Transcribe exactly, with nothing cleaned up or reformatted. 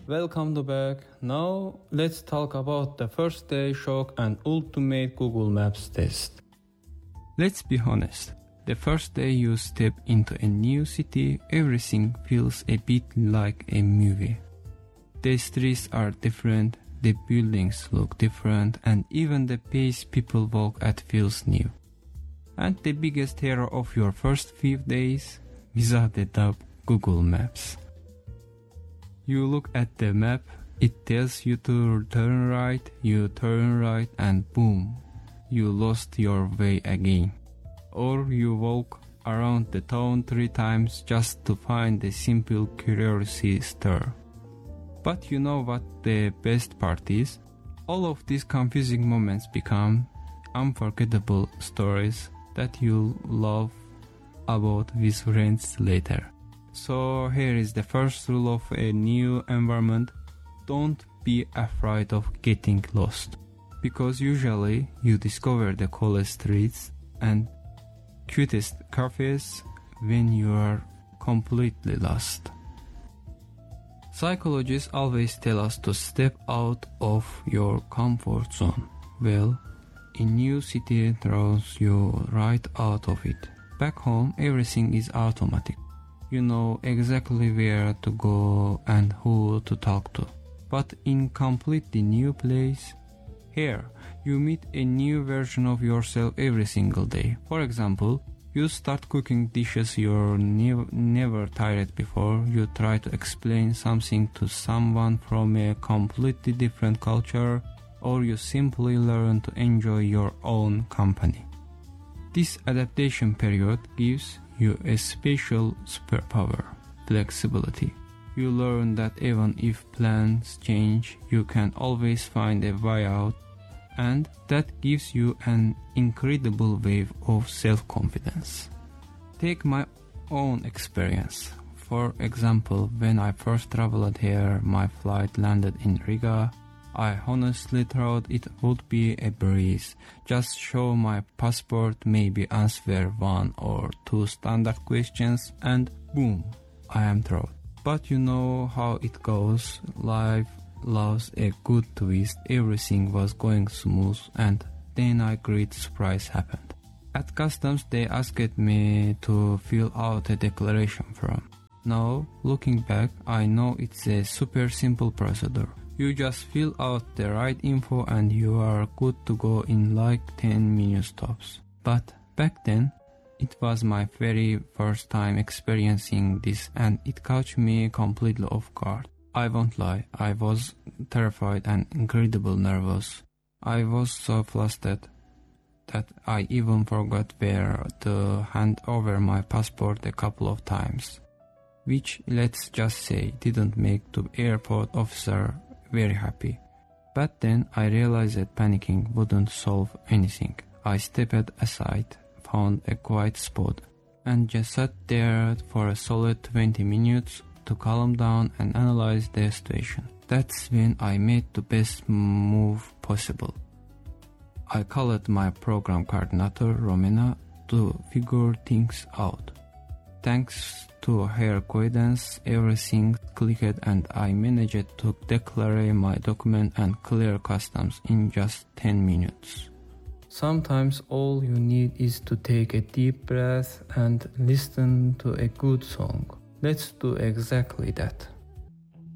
Welcome to back. Now let's talk about the first day shock and ultimate Google Maps test. Let's be honest. The first day you step into a new city, everything feels a bit like a movie. The streets are different, the buildings look different, and even the pace people walk at feels new. And the biggest terror of your first few days, without a doubt, Google Maps. You look at the map, it tells you to turn right, you turn right, and boom, you lost your way again. Or you walk around the town three times just to find a simple curiosity stir. But you know what the best part is? All of these confusing moments become unforgettable stories that you'll love about with friends later. So here is the first rule of a new environment. Don't be afraid of getting lost. Because usually you discover the coolest streets and cutest cafes when you are completely lost. Psychologists always tell us to step out of your comfort zone. Well, a new city throws you right out of it. Back home, everything is automatic. You know exactly where to go and who to talk to. But in completely new place, here, you meet a new version of yourself every single day. For example, you start cooking dishes you're ne- never tried before. You try to explain something to someone from a completely different culture, or you simply learn to enjoy your own company. This adaptation period gives you a special superpower, flexibility. You learn that even if plans change, you can always find a way out, and that gives you an incredible wave of self-confidence. Take my own experience. For example, when I first traveled here, my flight landed in Riga. I honestly thought it would be a breeze. Just show my passport, maybe answer one or two standard questions, and boom, I am through. But you know how it goes. Life loves a good twist. Everything was going smooth, and then a great surprise happened. At customs, they asked me to fill out a declaration form. Now, looking back, I know it's a super simple procedure. You just fill out the right info and you are good to go in like ten minute stops. But back then, it was my very first time experiencing this, and it caught me completely off guard. I won't lie, I was terrified and incredibly nervous. I was so flustered that I even forgot where to hand over my passport a couple of times, which, let's just say, didn't make the airport officer very happy. But then I realized that panicking wouldn't solve anything. I stepped aside, found a quiet spot, and just sat there for a solid twenty minutes to calm down and analyze the situation. That's when I made the best move possible. I called my program coordinator, Romena, to figure things out. Thanks to her guidance, everything clicked and I managed to declare my document and clear customs in just ten minutes. Sometimes all you need is to take a deep breath and listen to a good song. Let's do exactly that.